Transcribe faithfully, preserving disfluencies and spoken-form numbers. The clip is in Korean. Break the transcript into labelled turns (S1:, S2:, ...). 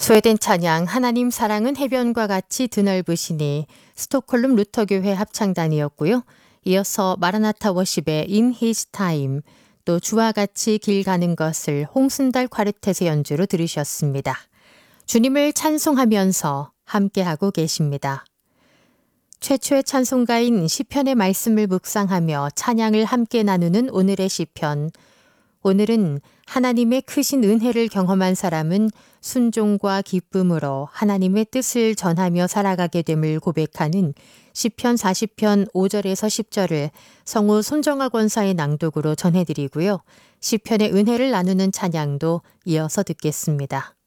S1: 스웨덴 찬양 하나님 사랑은 해변과 같이 드넓으시니 스톡홀름 루터교회 합창단이었고요. 이어서 마라나타 워십의 In His Time, 또 주와 같이 길 가는 것을 홍순달 콰르텟의 연주로 들으셨습니다. 주님을 찬송하면서 함께하고 계십니다. 최초의 찬송가인 시편의 말씀을 묵상하며 찬양을 함께 나누는 오늘의 시편. 오늘은 하나님의 크신 은혜를 경험한 사람은 순종과 기쁨으로 하나님의 뜻을 전하며 살아가게 됨을 고백하는 시편 사십 편 오 절에서 십 절을 성우 손정아 권사의 낭독으로 전해드리고요. 시편의 은혜를 나누는 찬양도 이어서 듣겠습니다.